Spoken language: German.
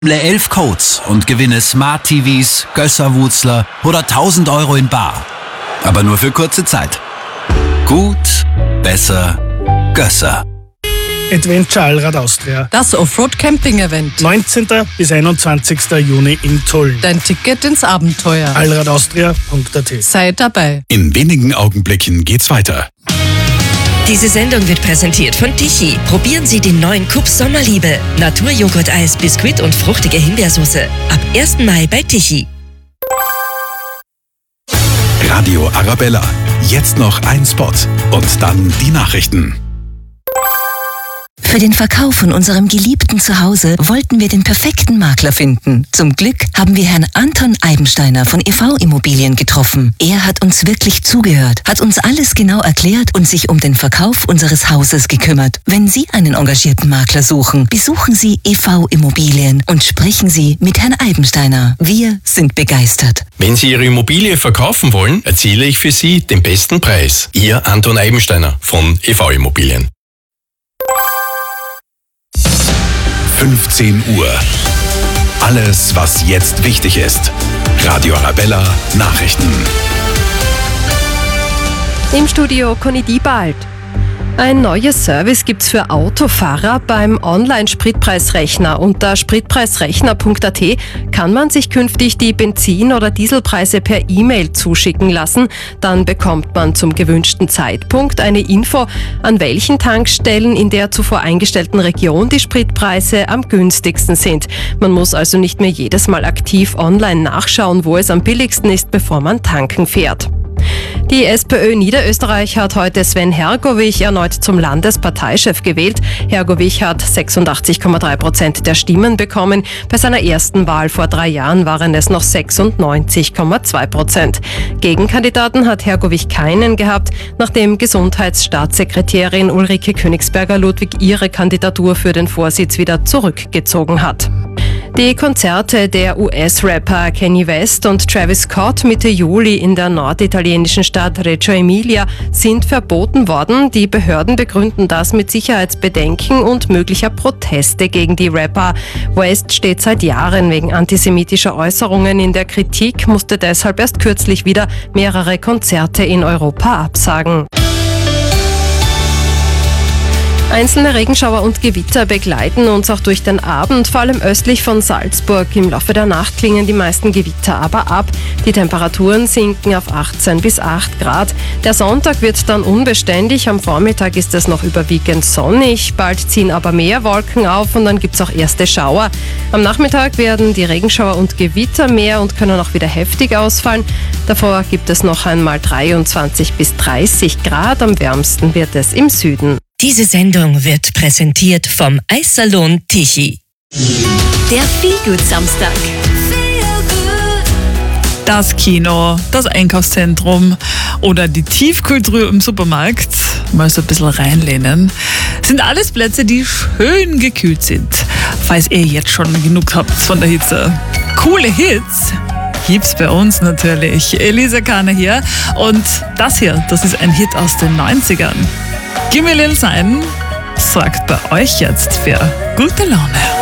11 Codes und gewinne Smart TVs, Gösser-Wutzler oder 1000 Euro in bar. Aber nur für kurze Zeit. Gut, besser, Gösser. Adventure Allrad Austria. Das Offroad-Camping-Event. 19. bis 21. Juni in Tulln. Dein Ticket ins Abenteuer. allradaustria.at. Sei dabei. In wenigen Augenblicken geht's weiter. Diese Sendung wird präsentiert von Tichy. Probieren Sie den neuen Kups Sommerliebe. Naturjoghurt-Eis, Biskuit und fruchtige Himbeersoße. Ab 1. Mai bei Tichy. Radio Arabella. Jetzt noch ein Spot. Und dann die Nachrichten. Für den Verkauf von unserem geliebten Zuhause wollten wir den perfekten Makler finden. Zum Glück haben wir Herrn Anton Eibensteiner von EV Immobilien getroffen. Er hat uns wirklich zugehört, hat uns alles genau erklärt und sich um den Verkauf unseres Hauses gekümmert. Wenn Sie einen engagierten Makler suchen, besuchen Sie EV Immobilien und sprechen Sie mit Herrn Eibensteiner. Wir sind begeistert. Wenn Sie Ihre Immobilie verkaufen wollen, erziele ich für Sie den besten Preis. Ihr Anton Eibensteiner von EV Immobilien. 15 Uhr. Alles, was jetzt wichtig ist. Radio Arabella Nachrichten. Im Studio Conny Diebald. Ein neues Service gibt's für Autofahrer beim Online-Spritpreisrechner. Unter spritpreisrechner.at kann man sich künftig die Benzin- oder Dieselpreise per E-Mail zuschicken lassen. Dann bekommt man zum gewünschten Zeitpunkt eine Info, an welchen Tankstellen in der zuvor eingestellten Region die Spritpreise am günstigsten sind. Man muss also nicht mehr jedes Mal aktiv online nachschauen, wo es am billigsten ist, bevor man tanken fährt. Die SPÖ Niederösterreich hat heute Sven Hergovich erneut zum Landesparteichef gewählt. Hergovich hat 86,3% der Stimmen bekommen. Bei seiner ersten Wahl vor 3 Jahren waren es noch 96,2%. Gegenkandidaten hat Hergovich keinen gehabt, nachdem Gesundheitsstaatssekretärin Ulrike Königsberger-Ludwig ihre Kandidatur für den Vorsitz wieder zurückgezogen hat. Die Konzerte der US-Rapper Kanye West und Travis Scott Mitte Juli in der norditalienischen Stadt Reggio Emilia sind verboten worden. Die Behörden begründen das mit Sicherheitsbedenken und möglicher Proteste gegen die Rapper. West steht seit Jahren wegen antisemitischer Äußerungen in der Kritik, musste deshalb erst kürzlich wieder mehrere Konzerte in Europa absagen. Einzelne Regenschauer und Gewitter begleiten uns auch durch den Abend, vor allem östlich von Salzburg. Im Laufe der Nacht klingen die meisten Gewitter aber ab. Die Temperaturen sinken auf 18 bis 8 Grad. Der Sonntag wird dann unbeständig. Am Vormittag ist es noch überwiegend sonnig. Bald ziehen aber mehr Wolken auf und dann gibt es auch erste Schauer. Am Nachmittag werden die Regenschauer und Gewitter mehr und können auch wieder heftig ausfallen. Davor gibt es noch einmal 23 bis 30 Grad. Am wärmsten wird es im Süden. Diese Sendung wird präsentiert vom Eissalon Tichy. Der Feelgood-Samstag. Das Kino, das Einkaufszentrum oder die Tiefkühltruhe im Supermarkt, mal so ein bisschen reinlehnen, sind alles Plätze, die schön gekühlt sind, falls ihr jetzt schon genug habt von der Hitze. Coole Hits gibt's bei uns natürlich. Elisa Kahner hier und das hier, das ist ein Hit aus den 90ern. Gimme a Little Sign sorgt bei euch jetzt für gute Laune.